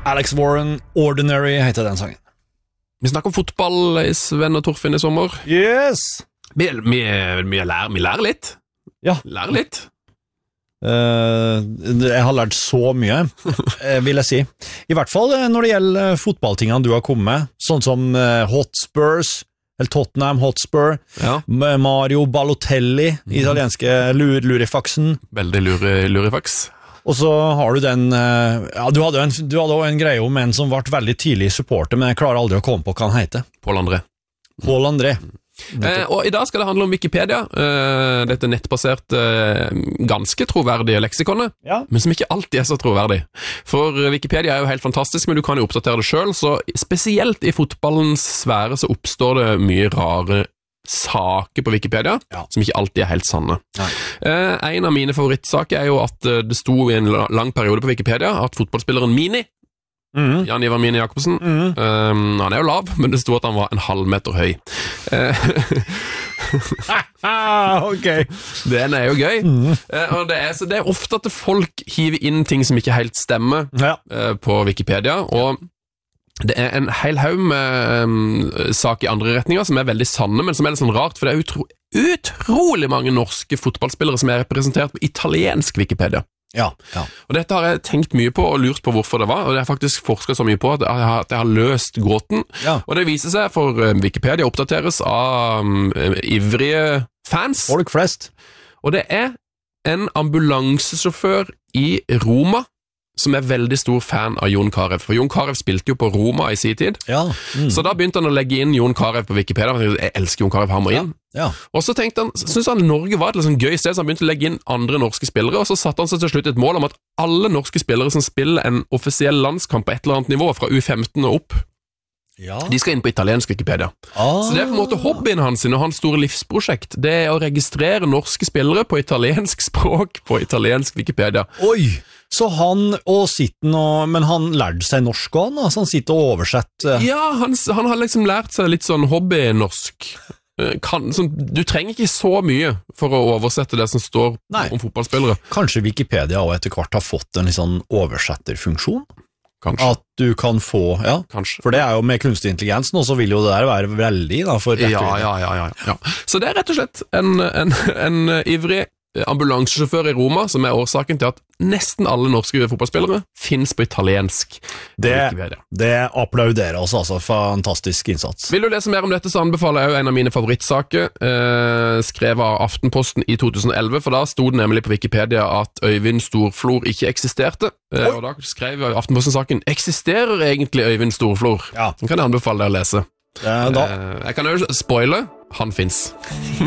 Alex Warren, Ordinary heter den sangen. Vi snakker om fotball, Sven og Torfinn, i sommer. Yes! Vi lærer litt. Ja. Lærer litt. Jeg har lært så mye, vil jeg si. I hvert fall når det gjelder fotballtingene du har kommet med, sånn som Hotspurs, eller Tottenham Hotspur, Ja. Mario Balotelli, italienske lurifaksen. Veldig lurifaks. Og så har du den, du hadde også en greie om en som ble veldig tidlig supporter, men jeg klarer aldri å komme på hva han heter. Paul André. Paul André. Og i dag skal det handle om Wikipedia, dette nettbasert, ganske troverdige leksikonet, Ja. men som ikke alltid er så troverdig. For Wikipedia er jo helt fantastisk, men du kan jo oppdatere det selv, så spesielt i fotballens sfære så oppstår det mye rare saker på Wikipedia, som ikke alltid er helt sanne. En av mine favorittsaker er jo at det sto i en lang periode på Wikipedia at fotballspilleren Mini, Jan Ivar Mini Jakobsen, han er jo lav, men det sto at han var en halv meter høy. Ok. Den er jo gøy. Og det er ofte at folk hiver inn ting som ikke helt stemmer på Wikipedia, og det er en hel haug med saker i andre retninger som er veldig sanne, men som er litt sånn rart, for det er utrolig mange norske fotballspillere som er representert på italiensk Wikipedia. Ja. Og dette har jeg tenkt mye på og lurt på hvorfor det var, og jeg har faktisk forsket så mye på at jeg har løst gåten. Og det viser seg, for Wikipedia oppdateres av ivrige fans. Folk flest. Og det er en ambulansesjåfør i Roma som er veldig stor fan av Jon Carew, for Jon Carew spilte jo på Roma i sin tid. Så da begynte han å legge inn Jon Carew på Wikipedia. Jeg elsker Jon Carew, han må inn. Og så tenkte han, synes han Norge var et litt sånn gøy sted, så han begynte å legge inn andre norske spillere, og så satte han seg til slutt et mål om at alle norske spillere som spiller en offisiell landskamp på et eller annet nivå, fra U15 og opp, de skal inn på italiensk Wikipedia. Så det er på en måte hobbyen hans og hans store livsprosjekt. Det er å registrere norske spillere på italiensk språk på italiensk Wikipedia. Oi! Så han men han lærte seg norsk også, altså han sitter og oversetter. Ja, han har liksom lært seg litt sånn hobby-norsk. Du trenger ikke så mye for å oversette det som står om fotballspillere. Kanskje Wikipedia også etter hvert har fått en litt sånn oversetterfunksjon? Kanskje. At du kan få, Kanskje. For det er jo med kunstig intelligens nå, så vil jo det der være veldig for Ja. Så det er rett og slett en ivrig ambulansesjåfør i Roma som er årsaken til at nesten alle norske fotballspillere finnes på italiensk. Det applauderer oss, altså. Fantastisk innsats. Vil du lese mer om dette, så anbefaler jeg jo en av mine favorittsaker, skrevet av Aftenposten i 2011, for da stod det nemlig på Wikipedia at Øyvind Storflor ikke eksisterte, og da skrev Aftenposten-saken, eksisterer egentlig Øyvind Storflor? Den kan jeg anbefale deg å lese. Jeg kan jo spoile, han finnes.